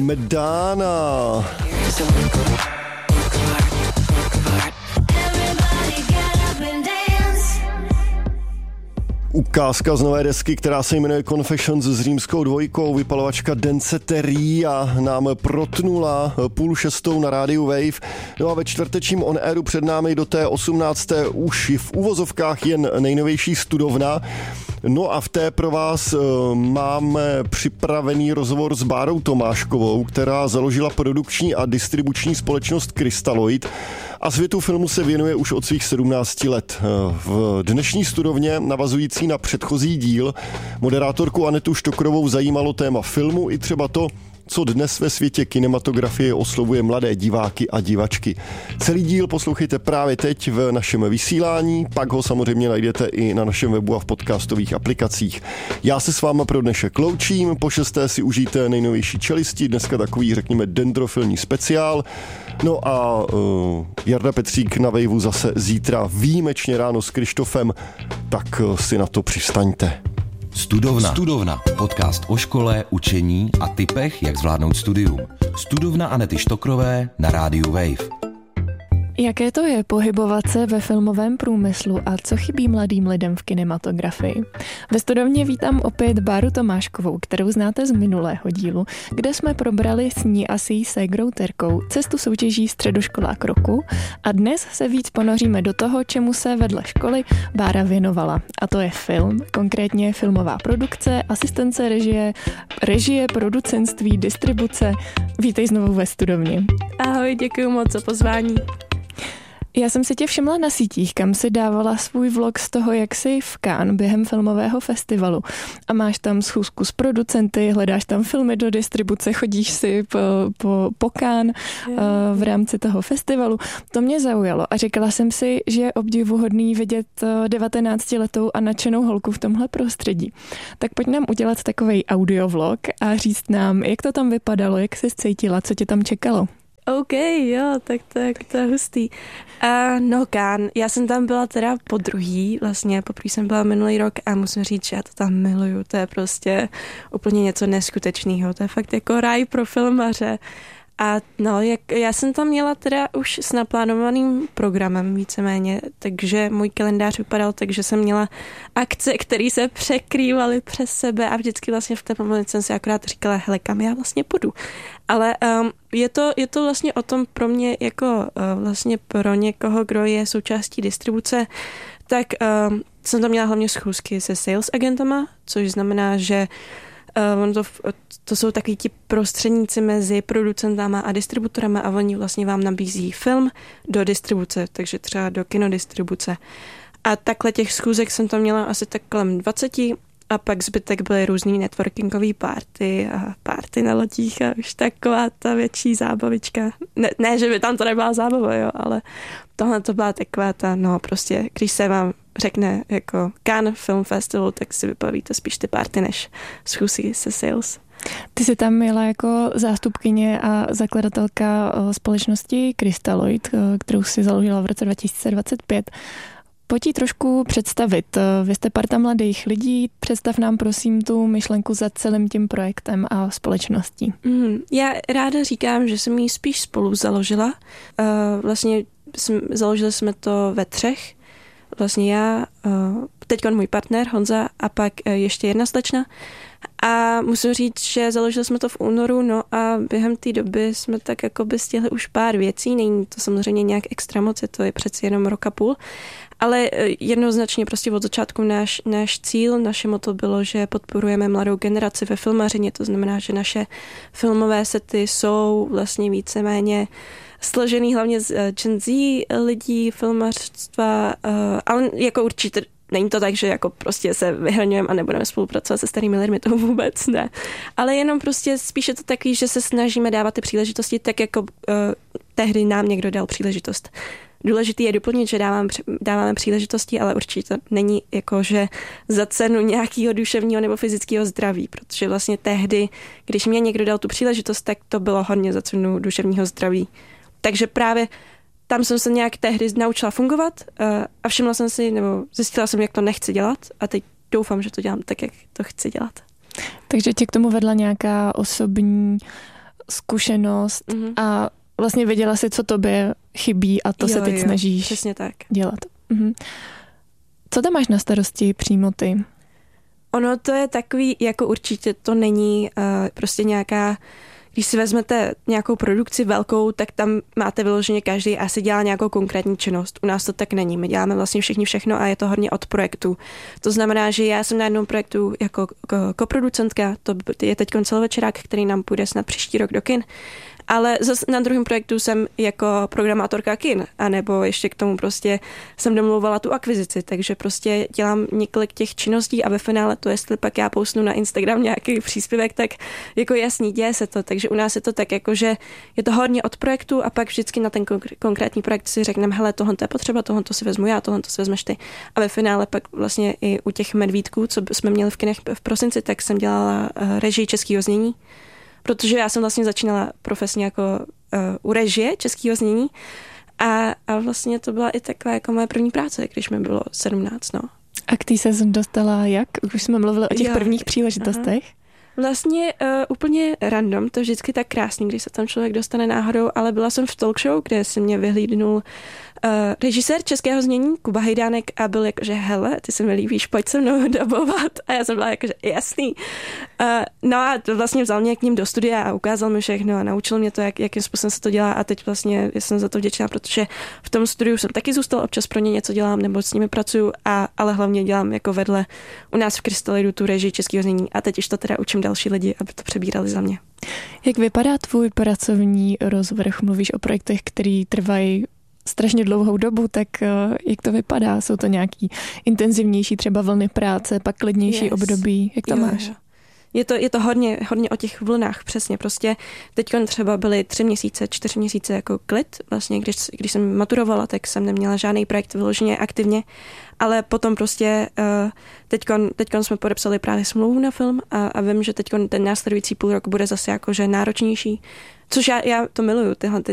Madonna. Ukázka z nové desky, která se jmenuje Confessions s římskou dvojkou, vypalovačka Danceteria nám protnula 5:30 na rádiu Wave. No a ve čtvrtečním on airu před námi do té 18. už v uvozovkách jen nejnovější studovna. No a v té pro vás máme připravený rozhovor s Bárou Tomáškovou, která založila produkční a distribuční společnost Crystalloid a světu filmu se věnuje už od svých 17 let. V dnešní studovně, navazující na předchozí díl, moderátorku Anetu Štokrovou zajímalo téma filmu i třeba to, co dnes ve světě kinematografie oslovuje mladé diváky a divačky. Celý díl poslouchejte právě teď v našem vysílání, pak ho samozřejmě najdete i na našem webu a v podcastových aplikacích. Já se s váma pro dnešek loučím, po 6. si užijte nejnovější čelisti, dneska takový, řekněme, dendrofilní speciál. No a Jarda Petřík na Waveu zase zítra výjimečně ráno s Krištofem, tak si na to přistaňte. Studovna. Podcast o škole, učení a tipech, jak zvládnout studium. Studovna Anety Štokrové na rádiu Wave. Jaké to je pohybovat se ve filmovém průmyslu a co chybí mladým lidem v kinematografii? Ve studovně vítám opět Báru Tomáškovou, kterou znáte z minulého dílu, kde jsme probrali s ní a s její ségrou Terkou cestu soutěží Středoškolák roku a dnes se víc ponoříme do toho, čemu se vedle školy Bára věnovala. A to je film, konkrétně filmová produkce, asistence režie, producentství, distribuce. Vítej znovu ve studovně. Ahoj, děkuji moc za pozvání. Já jsem si tě všimla na sítích, kam si dávala svůj vlog z toho, jak jsi v Cannes během filmového festivalu a máš tam schůzku s producenty, hledáš tam filmy do distribuce, chodíš si po Cannes v rámci toho festivalu. To mě zaujalo a říkala jsem si, že je obdivuhodný vidět 19letou a nadšenou holku v tomhle prostředí. Tak pojď nám udělat takovej audiovlog a říct nám, jak to tam vypadalo, jak jsi cítila, co tě tam čekalo. OK, jo, tak to je hustý. No Cannes, já jsem tam byla teda podruhý, vlastně poprvé jsem byla minulý rok a musím říct, že já to tam miluju, to je prostě úplně něco neskutečného, to je fakt jako ráj pro filmaře. A no, já jsem tam měla teda už s naplánovaným programem víceméně, takže můj kalendář vypadal tak, že jsem měla akce, které se překrývaly přes sebe a vždycky vlastně v té moment jsem si akorát říkala, hele, kam já vlastně půjdu. Ale je to vlastně o tom pro mě, jako vlastně pro někoho, kdo je součástí distribuce, tak jsem tam měla hlavně schůzky se sales agentama, což znamená, že to jsou takový ti prostředníci mezi producentama a distributorama a oni vlastně vám nabízí film do distribuce, takže třeba do kinodistribuce. A takhle těch schůzek jsem tam měla asi tak kolem 20 a pak zbytek byly různý networkingový party a party na lodích a už taková ta větší zábavička. Ne, že by tam to nebyla zábava, jo, ale tohle to byla taková ta, no prostě, když se vám řekne jako Cannes Film Festival, tak si vybavíte spíš ty party než schůzky se sales. Ty jsi tam měla jako zástupkyně a zakladatelka společnosti Crystalloid, kterou si založila v roce 2025. Pojď jí trošku představit. Vy jste parta mladých lidí, představ nám prosím tu myšlenku za celým tím projektem a společností. Já ráda říkám, že jsem ji spíš spolu založila. Vlastně založili jsme to ve 3. Vlastně já, teďka můj partner Honza a pak ještě jedna slečna. A musím říct, že založili jsme to v únoru, no a během té doby jsme tak jako by stihli už pár věcí, není to samozřejmě nějak extra moc, je to přeci jenom rok a půl, ale jednoznačně prostě od začátku náš cíl, naše motto bylo, že podporujeme mladou generaci ve filmařině, to znamená, že naše filmové sety jsou vlastně víceméně složený hlavně z Gen Z lidí, filmařstva, ale jako určitě není to tak, že jako prostě se vyhrňujeme a nebudeme spolupracovat se starými lidmi, to vůbec ne. Ale jenom prostě spíše to takový, že se snažíme dávat ty příležitosti tak, jako tehdy nám někdo dal příležitost. Důležitý je doplnit, že dáváme příležitosti, ale určitě to není jako, že za cenu nějakého duševního nebo fyzického zdraví, protože vlastně tehdy, když mě někdo dal tu příležitost, tak to bylo hodně za cenu duševního zdraví. Takže právě tam jsem se nějak tehdy naučila fungovat a všimla jsem si, nebo zjistila jsem, jak to nechci dělat a teď doufám, že to dělám tak, jak to chci dělat. Takže tě k tomu vedla nějaká osobní zkušenost a vlastně věděla si, co tobě chybí a to se teď snažíš přesně tak. dělat. Co tam máš na starosti přímo ty? Ono to je takový, jako určitě to není prostě nějaká, když si vezmete nějakou produkci velkou, tak tam máte vyloženě každý asi dělá nějakou konkrétní činnost. U nás to tak není. My děláme vlastně všichni všechno a je to hodně od projektu. To znamená, že já jsem na jednom projektu jako koproducentka, to je teď celovečerák, který nám půjde snad příští rok do kin. Ale zase na druhém projektu jsem jako programátorka kin, anebo ještě k tomu prostě jsem domlouvala tu akvizici, takže prostě dělám několik těch činností a ve finále to, jestli pak já postnu na Instagram nějaký příspěvek, tak jako jasný, děje se to, takže u nás je to tak jako, že je to hodně od projektu a pak vždycky na ten konkrétní projekt si řekneme, hele, tohle je potřeba, tohle si vezmu já, tohle si vezmeš ty. A ve finále pak vlastně i u těch medvídků, co jsme měli v kinech v prosinci, tak jsem dělala režii českého znění. Protože já jsem vlastně začínala profesně jako u režie českého znění a vlastně to byla i taková jako moje první práce, když mi bylo 17, no. A k tý se dostala jak? Už jsme mluvili o těch prvních příležitostech. Aha. Vlastně úplně random, to je vždycky tak krásný, když se tam člověk dostane náhodou, ale byla jsem v talk show, kde si mě vyhlídnul režisér českého znění Kuba Hejdánek a byl jakože, hele, ty se mi líbíš, pojď se mnou dabovat. A já jsem byla jakože, jasný. No a vlastně vzal mě k ním do studia a ukázal mi všechno a naučil mě to, jakým způsobem se to dělá a teď vlastně jsem za to vděčná, protože v tom studiu jsem taky zůstala, občas pro ně něco dělám nebo s nimi pracuju, ale hlavně dělám jako vedle u nás v Krystalidu tu režii českého znění a teď už to teda učím další lidi, aby to přebírali za mě. Jak vypadá tvůj pracovní rozvrh? Mluvíš o projektech, které trvají strašně dlouhou dobu, tak jak to vypadá? Jsou to nějaký intenzivnější třeba vlny práce, pak klidnější období? Jak to máš? Jo. Je to hodně o těch vlnách, přesně. Prostě teď třeba byly 3 měsíce, 4 měsíce jako klid. Vlastně, když jsem maturovala, tak jsem neměla žádný projekt vyloženě aktivně, ale potom prostě teďkon jsme podepsali právě smlouvu na film a vím, že teďkon ten následující půl rok bude zase jakože náročnější. Což já to miluju,